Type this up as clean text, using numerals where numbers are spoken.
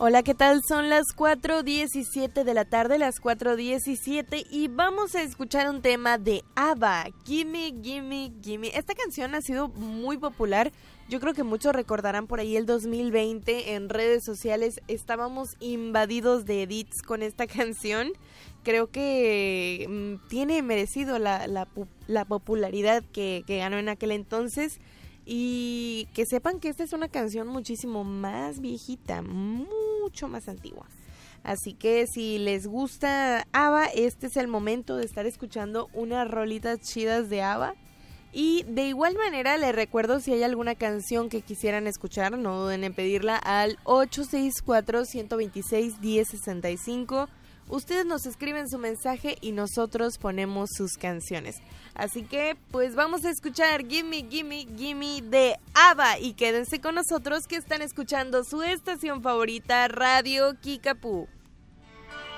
Hola, ¿qué tal? Son las 4:17 de la tarde, las 4:17 y vamos a escuchar un tema de ABBA, Gimme, Gimme, Gimme. Esta canción ha sido muy popular, yo creo que muchos recordarán por ahí el 2020 en redes sociales, estábamos invadidos de edits con esta canción. Creo que tiene merecido la popularidad que ganó en aquel entonces. Y que sepan que esta es una canción muchísimo más viejita, mucho más antigua. Así que si les gusta ABBA, este es el momento de estar escuchando unas rolitas chidas de ABBA. Y de igual manera les recuerdo, si hay alguna canción que quisieran escuchar, no duden en pedirla al 864-126-1065. Ustedes nos escriben su mensaje y nosotros ponemos sus canciones. Así que pues vamos a escuchar Gimme, Gimme, Gimme de ABBA. Y quédense con nosotros que están escuchando su estación favorita, Radio Kickapoo.